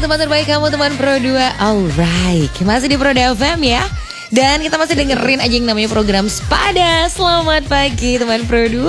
teman terbaik kamu, teman Pro 2. Alright, masih di Pro FM ya. Dan kita masih dengerin aja yang namanya program Sepada. Selamat pagi teman Pro 2.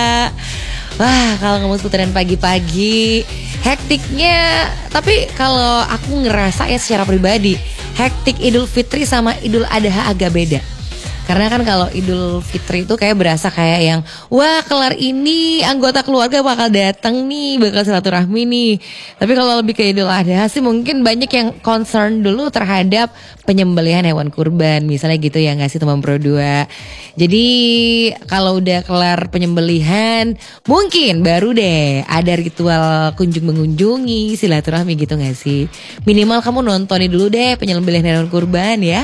Wah, kalau ngomong seputaran pagi-pagi hektiknya. Tapi kalau aku ngerasa ya secara pribadi, hektik Idul Fitri sama Idul Adha agak beda. Karena kan kalau Idul Fitri itu kayak berasa kayak yang wah kelar ini anggota keluarga bakal datang nih, bakal silaturahmi nih. Tapi kalau lebih ke Idul Adha sih mungkin banyak yang concern dulu terhadap penyembelihan hewan kurban. Misalnya gitu ya nggak sih teman Pro 2. Jadi kalau udah kelar penyembelihan mungkin baru deh ada ritual kunjung mengunjungi, silaturahmi gitu nggak sih. Minimal kamu nontonin dulu deh penyembelihan hewan kurban ya.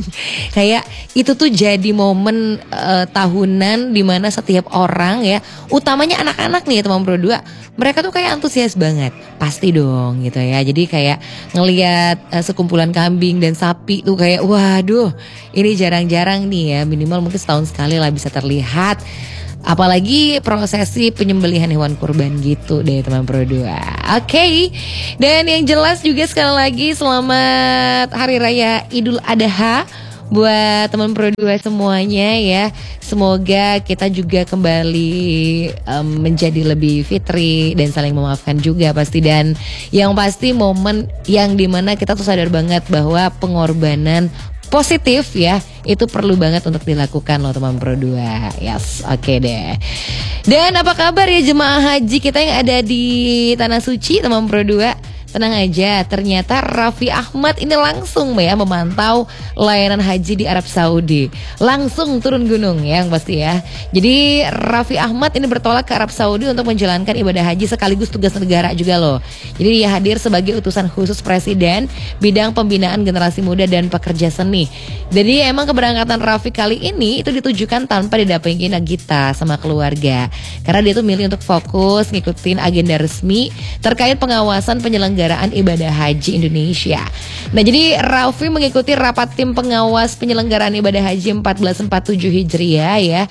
Kayak itu tuh jadi momen tahunan dimana setiap orang ya, utamanya anak-anak nih teman Pro 2, mereka tuh kayak antusias banget, pasti dong gitu ya. Jadi kayak ngelihat sekumpulan kambing dan sapi tuh kayak waduh, ini jarang-jarang nih ya, minimal mungkin setahun sekali lah bisa terlihat. Apalagi prosesi penyembelihan hewan kurban gitu deh teman Pro 2. Oke. Dan yang jelas juga sekali lagi selamat Hari Raya Idul Adha buat teman Pro 2 semuanya ya. Semoga kita juga kembali menjadi lebih fitri dan saling memaafkan juga pasti. Dan yang pasti momen yang dimana kita tuh sadar banget bahwa pengorbanan positif ya itu perlu banget untuk dilakukan loh teman Pro 2. Yes, oke deh. Dan apa kabar ya jemaah haji kita yang ada di Tanah Suci teman Pro 2? Tenang aja, ternyata Raffi Ahmad ini langsung ya memantau layanan haji di Arab Saudi. Langsung turun gunung ya yang pasti ya. Jadi Raffi Ahmad ini bertolak ke Arab Saudi untuk menjalankan ibadah haji sekaligus tugas negara juga loh. Jadi dia hadir sebagai utusan khusus Presiden bidang pembinaan generasi muda dan pekerja seni. Jadi emang keberangkatan Raffi kali ini itu ditujukan tanpa didampingi Nagita sama keluarga. Karena dia tuh milih untuk fokus ngikutin agenda resmi terkait pengawasan penyelenggaraan ibadah haji Indonesia. Nah jadi Raffi mengikuti rapat tim pengawas penyelenggaraan ibadah haji 1447 Hijriah ya.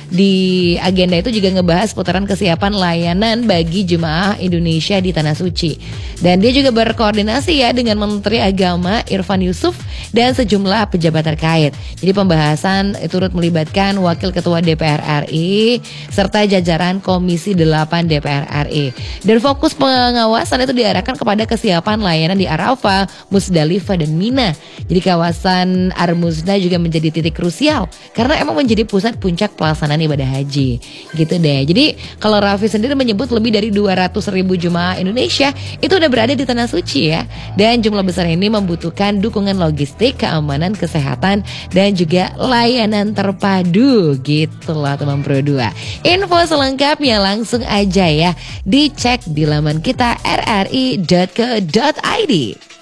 Di agenda itu juga ngebahas putaran kesiapan layanan bagi jemaah Indonesia di Tanah Suci. Dan dia juga berkoordinasi ya dengan Menteri Agama Irfan Yusuf dan sejumlah pejabat terkait. Jadi pembahasan turut melibatkan Wakil Ketua DPR RI serta jajaran Komisi 8 DPR RI. Dan fokus pengawasan itu diarahkan kepada kesiapan layanan di Arafah, Musdalifah dan Mina. Jadi kawasan Ar-Muzdalifah juga menjadi titik krusial karena emang menjadi pusat puncak pelaksanaan ibadah haji. Gitu deh. Jadi kalau Raffi sendiri menyebut lebih dari 200.000 jemaah Indonesia itu udah berada di Tanah Suci ya. Dan jumlah besar ini membutuhkan dukungan logistik, keamanan, kesehatan dan juga layanan terpadu. Gitulah teman Pro 2. Info selengkapnya langsung aja ya dicek di laman kita rri.co.id.